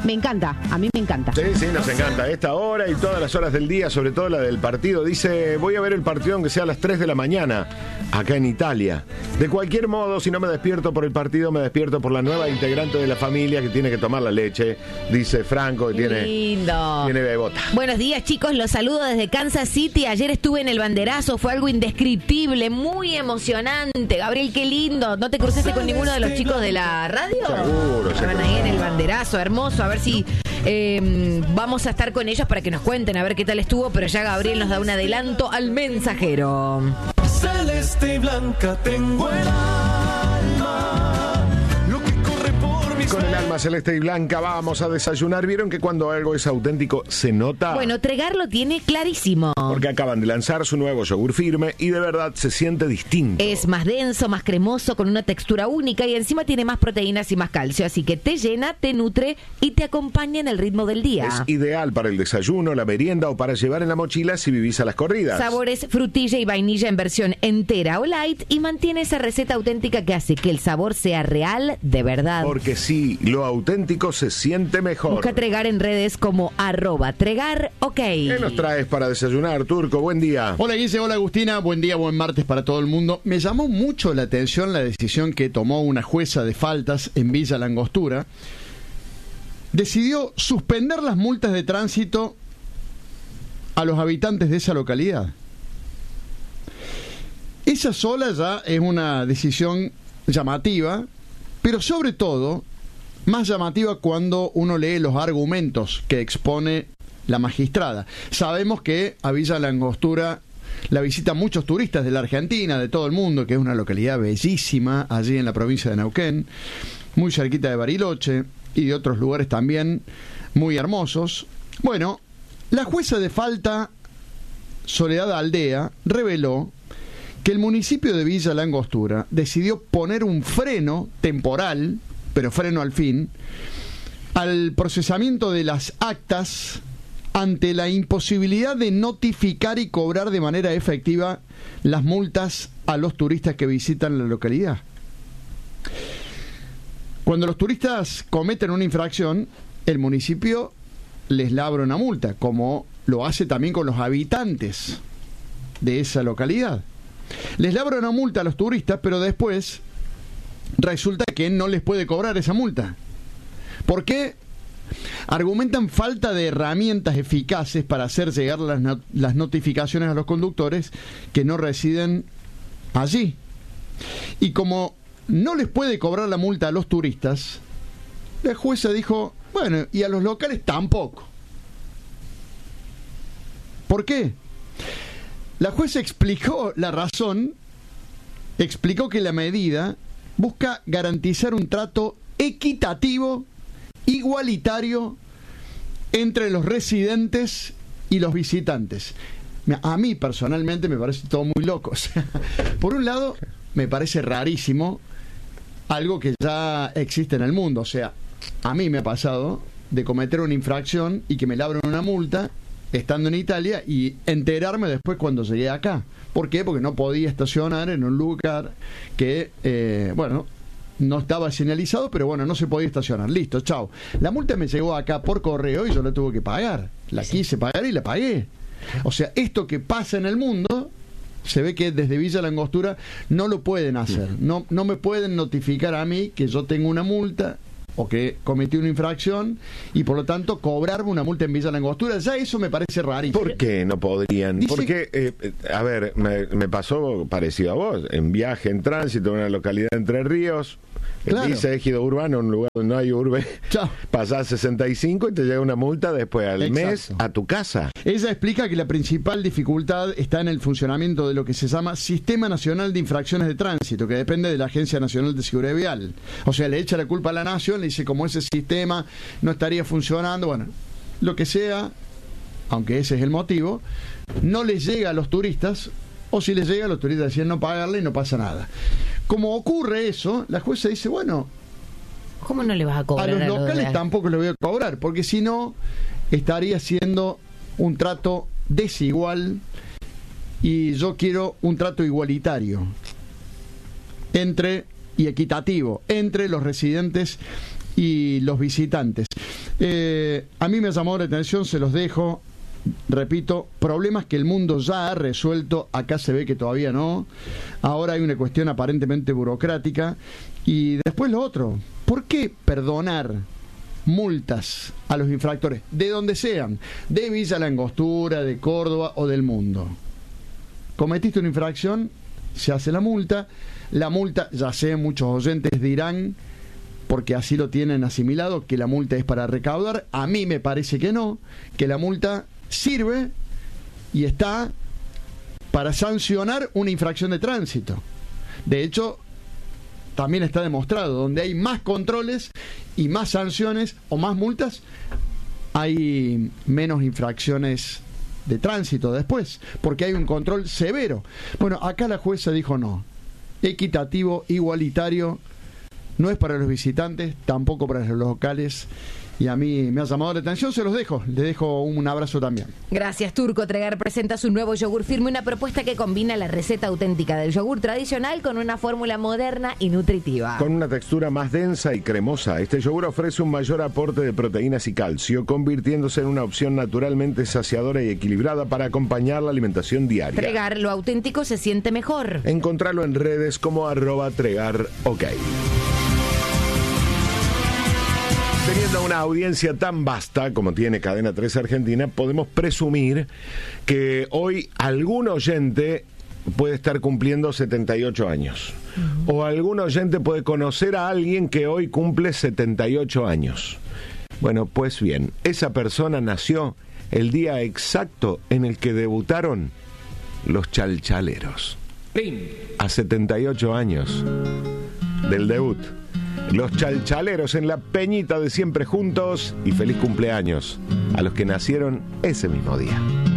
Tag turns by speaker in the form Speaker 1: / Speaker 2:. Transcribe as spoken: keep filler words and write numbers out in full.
Speaker 1: Me encanta, a mí me encanta.
Speaker 2: Sí, sí, nos encanta. Esta hora y todas las horas del día, sobre todo la del partido. Dice, voy a ver el partido aunque sea a las tres de la mañana, acá en Italia. De cualquier modo, si no me despierto por el partido, me despierto por la nueva integrante de la familia que tiene que tomar la leche. Dice Franco, que tiene,
Speaker 1: lindo.
Speaker 2: tiene bebota.
Speaker 1: Buenos días, chicos. Los saludo desde Kansas City. Ayer estuve en el banderazo. Fue algo indescriptible, muy emocionante. Gabriel, qué lindo. ¿No te cruzaste con ninguno de los chicos de la radio?
Speaker 2: Seguro,
Speaker 1: Estaban ahí en el banderazo, hermoso. A ver si eh, vamos a estar con ellos para que nos cuenten a ver qué tal estuvo. Pero ya Gabriel nos da un adelanto al mensajero.
Speaker 3: Celeste y blanca tengo el alma, lo que corre por mis
Speaker 2: Con el alma celeste y blanca vamos a desayunar. ¿Vieron que cuando algo es auténtico se nota?
Speaker 1: Bueno, Tregar lo tiene clarísimo.
Speaker 2: Porque acaban de lanzar su nuevo yogur firme y de verdad se siente distinto.
Speaker 1: Es más denso, más cremoso, con una textura única y encima tiene más proteínas y más calcio. Así que te llena, te nutre y te acompaña en el ritmo del día.
Speaker 2: Es ideal para el desayuno, la merienda o para llevar en la mochila si vivís a las corridas.
Speaker 1: Sabores frutilla y vainilla en versión entera o light y mantiene esa receta auténtica que hace que el sabor sea real de verdad.
Speaker 2: Porque sí, lo auténtico se siente mejor.
Speaker 1: Busca Tregar en redes como arroba Tregar, ok.
Speaker 2: ¿Qué nos traes para desayunar, Turco? Buen día.
Speaker 4: Hola Guille, hola Agustina, buen día, buen martes para todo el mundo. Me llamó mucho la atención la decisión que tomó una jueza de faltas en Villa La Angostura. Decidió suspender las multas de tránsito a los habitantes de esa localidad. Esa sola ya es una decisión llamativa, pero sobre todo más llamativa cuando uno lee los argumentos que expone la magistrada. Sabemos que a Villa La Angostura la visitan muchos turistas de la Argentina, de todo el mundo, que es una localidad bellísima allí en la provincia de Neuquén, muy cerquita de Bariloche y de otros lugares también muy hermosos. Bueno, la jueza de falta Soledad Aldea reveló que el municipio de Villa La Angostura decidió poner un freno temporal, pero freno al fin, al procesamiento de las actas ante la imposibilidad de notificar y cobrar de manera efectiva las multas a los turistas que visitan la localidad. Cuando los turistas cometen una infracción, el municipio les labra una multa, como lo hace también con los habitantes de esa localidad. Les labra una multa a los turistas, pero después resulta que no les puede cobrar esa multa. ¿Por qué? Argumentan falta de herramientas eficaces para hacer llegar las, not- las notificaciones a los conductores que no residen allí. Y como no les puede cobrar la multa a los turistas, la jueza dijo, bueno, y a los locales tampoco. ¿Por qué? La jueza explicó la razón, explicó que la medida busca garantizar un trato equitativo, igualitario entre los residentes y los visitantes. A mí personalmente me parece todo muy loco. O sea, por un lado, me parece rarísimo algo que ya existe en el mundo. O sea, a mí me ha pasado de cometer una infracción y que me labren una multa estando en Italia y enterarme después cuando llegué acá. ¿Por qué? Porque no podía estacionar en un lugar que, eh, bueno, no estaba señalizado, pero bueno, no se podía estacionar. Listo, chao. La multa me llegó acá por correo y yo la tuve que pagar. La quise pagar y la pagué. O sea, esto que pasa en el mundo, se ve que desde Villa La Angostura no lo pueden hacer. No, no me pueden notificar a mí que yo tengo una multa o que cometí una infracción y por lo tanto cobrarme una multa en Villa La Angostura. Ya eso me parece rarísimo.
Speaker 2: ¿Por qué no podrían?
Speaker 4: Dice-
Speaker 2: Porque, eh, a ver, me, me pasó parecido a vos, en viaje, en tránsito, en una localidad de Entre Ríos,
Speaker 4: Claro.
Speaker 2: dice ejido urbano, un lugar donde no hay urbe,
Speaker 4: Chao.
Speaker 2: pasás sesenta y cinco y te llega una multa después al
Speaker 4: Exacto.
Speaker 2: mes a tu casa.
Speaker 4: Ella explica que la principal dificultad está en el funcionamiento de lo que se llama Sistema Nacional de Infracciones de Tránsito, que depende de la Agencia Nacional de Seguridad Vial. O sea, le echa la culpa a la nación, le dice como ese sistema no estaría funcionando, bueno, lo que sea, aunque ese es el motivo, no les llega a los turistas, o si les llega a los turistas deciden no pagarle y no pasa nada. Como ocurre eso, la jueza dice, bueno,
Speaker 1: ¿Cómo no le vas a cobrar
Speaker 4: a los
Speaker 1: a los
Speaker 4: locales
Speaker 1: de-
Speaker 4: tampoco le voy a cobrar, porque si no, estaría siendo un trato desigual y yo quiero un trato igualitario entre y equitativo entre los residentes y los visitantes. Eh, a mí me llamó la atención, se los dejo. Repito, problemas que el mundo ya ha resuelto, acá se ve que todavía no. Ahora hay una cuestión aparentemente burocrática. Y después lo otro, ¿por qué perdonar multas a los infractores, de donde sean, de Villa La Angostura, de Córdoba o del mundo? Cometiste una infracción, se hace la multa. La multa, ya sé, muchos oyentes dirán, porque así lo tienen asimilado, que la multa es para recaudar. A mí me parece que no, que la multa sirve y está para sancionar una infracción de tránsito. De hecho, también está demostrado, donde hay más controles y más sanciones o más multas, hay menos infracciones de tránsito después, porque hay un control severo. Bueno, acá la jueza dijo no. Equitativo, igualitario, no es para los visitantes, tampoco para los locales. Y a mí me ha llamado la atención, se los dejo. Les dejo un abrazo también.
Speaker 1: Gracias, Turco. Tregar presenta su nuevo yogur firme, una propuesta que combina la receta auténtica del yogur tradicional con una fórmula moderna y nutritiva.
Speaker 2: Con una textura más densa y cremosa, este yogur ofrece un mayor aporte de proteínas y calcio, convirtiéndose en una opción naturalmente saciadora y equilibrada para acompañar la alimentación diaria.
Speaker 1: Tregar, lo auténtico se siente mejor.
Speaker 2: Encontrarlo en redes como arroba tregar ok. Teniendo una audiencia tan vasta como tiene Cadena tres Argentina, podemos presumir que hoy algún oyente puede estar cumpliendo setenta y ocho años. Uh-huh. O algún oyente puede conocer a alguien que hoy cumple setenta y ocho años. Bueno, pues bien, esa persona nació el día exacto en el que debutaron los Chalchaleros. A setenta y ocho años del debut. Los Chalchaleros en la Peñita de Siempre Juntos, y feliz cumpleaños a los que nacieron ese mismo día.